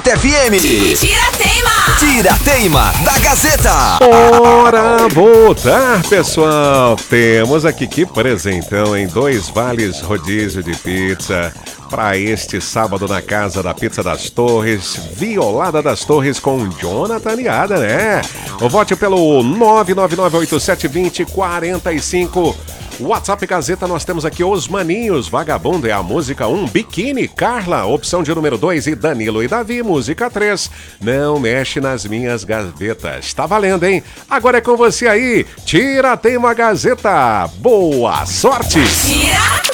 Gazeta FM. Tira-teima da Gazeta. Bora voltar, pessoal. Temos aqui que presentão em 2 vales rodízio de pizza para este sábado na Casa da Pizza das Torres, Violada das Torres com Jonathan Niada, né? O vote pelo 999872045. WhatsApp Gazeta, nós temos aqui Os Maninhos, Vagabundo é a música 1, Biquíni, Carla, opção de número 2 e Danilo e Davi, música 3, Não Mexe nas Minhas Gavetas. Tá valendo, hein? Agora é com você aí, Tira-teima Gazeta, boa sorte! Tira!